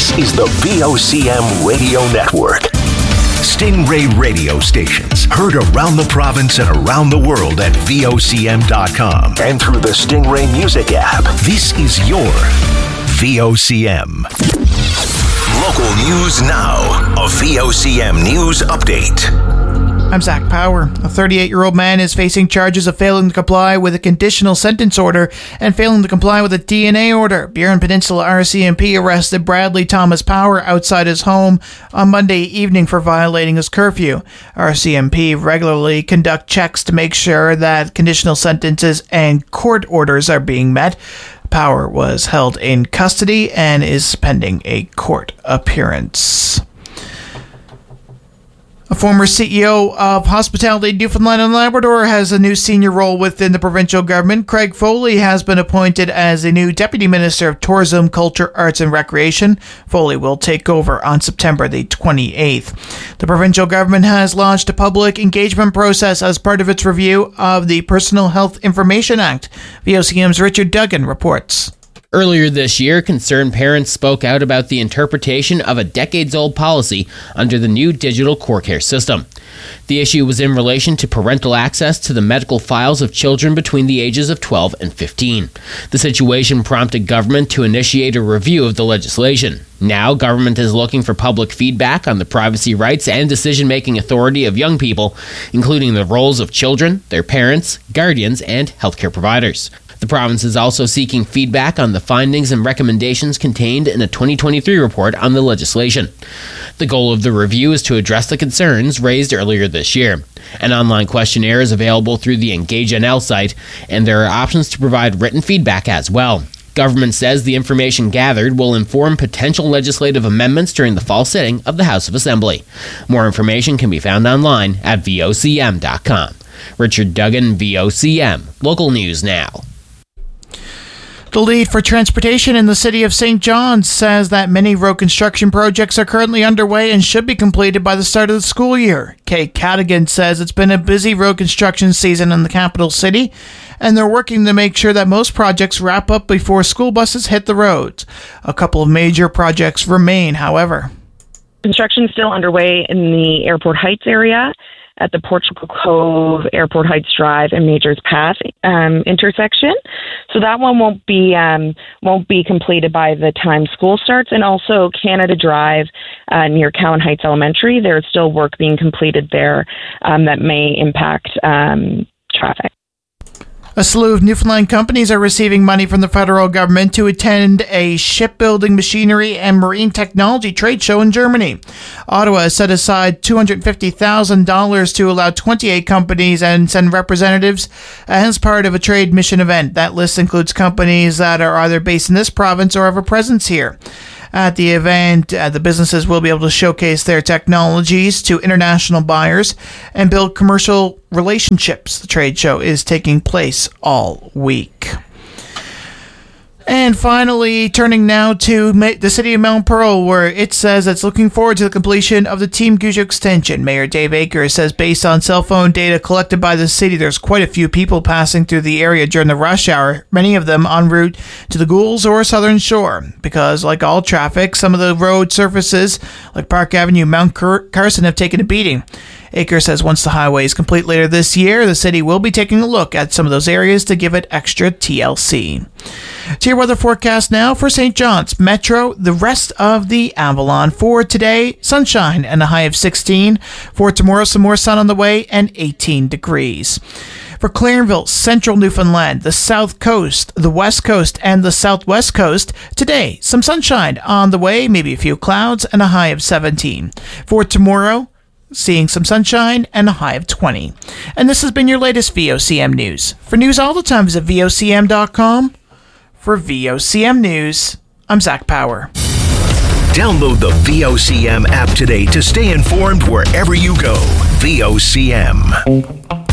This is the VOCM Radio Network. Stingray radio stations heard around the province and around the world at VOCM.com and through the Stingray Music app. This is your VOCM. Local news now. A VOCM news update. I'm Zach Power. A 38-year-old man is facing charges of failing to comply with a conditional sentence order and failing to comply with a DNA order. Burin Peninsula RCMP arrested Bradley Thomas Power outside his home on Monday evening for violating his curfew. RCMP regularly conduct checks to make sure that conditional sentences and court orders are being met. Power was held in custody and is pending a court appearance. A former CEO of Hospitality Newfoundland and Labrador has a new senior role within the provincial government. Craig Foley has been appointed as the new Deputy Minister of Tourism, Culture, Arts and Recreation. Foley will take over on September the 28th. The provincial government has launched a public engagement process as part of its review of the Personal Health Information Act. VOCM's Richard Duggan reports. Earlier this year, concerned parents spoke out about the interpretation of a decades-old policy under the new digital core care system. The issue was in relation to parental access to the medical files of children between the ages of 12 and 15. The situation prompted government to initiate a review of the legislation. Now, government is looking for public feedback on the privacy rights and decision-making authority of young people, including the roles of children, their parents, guardians, and healthcare providers. The province is also seeking feedback on the findings and recommendations contained in a 2023 report on the legislation. The goal of the review is to address the concerns raised earlier this year. An online questionnaire is available through the Engage NL site, and there are options to provide written feedback as well. Government says the information gathered will inform potential legislative amendments during the fall sitting of the House of Assembly. More information can be found online at VOCM.com. Richard Duggan, VOCM. Local news now. The lead for transportation in the city of St. John's says that many road construction projects are currently underway and should be completed by the start of the school year. Kate Cadigan says it's been a busy road construction season in the capital city, and they're working to make sure that most projects wrap up before school buses hit the roads. A couple of major projects remain, however. Construction is still underway in the Airport Heights area at the Portugal Cove, Airport Heights Drive, and Majors Path intersection. So that one won't be completed by the time school starts. And also Canada Drive near Cowan Heights Elementary, there's still work being completed there that may impact traffic. A slew of Newfoundland companies are receiving money from the federal government to attend a shipbuilding, machinery, and marine technology trade show in Germany. Ottawa has set aside $250,000 to allow 28 companies and send representatives as part of a trade mission event. That list includes companies that are either based in this province or have a presence here. At the event, the businesses will be able to showcase their technologies to international buyers and build commercial relationships. The trade show is taking place all week. And finally, turning now to the city of Mount Pearl, where it says it's looking forward to the completion of the Team Goujo extension. Mayor Dave Akers says based on cell phone data collected by the city, there's quite a few people passing through the area during the rush hour, many of them en route to the Goulds or Southern Shore. Because, like all traffic, some of the road surfaces, like Park Avenue, Mount Carson, have taken a beating. Akers says once the highway is complete later this year, the city will be taking a look at some of those areas to give it extra TLC. To your weather forecast now for St. John's Metro, the rest of the Avalon. For today, sunshine and a high of 16. For tomorrow, some more sun on the way and 18 degrees. For Clarenville, central Newfoundland, the south coast, the west coast, and the southwest coast, today, some sunshine on the way, maybe a few clouds, and a high of 17. For tomorrow, seeing some sunshine and a high of 20. And this has been your latest VOCM News. For news all the time, visit VOCM.com. For VOCM News, I'm Zach Power. Download the VOCM app today to stay informed wherever you go. VOCM.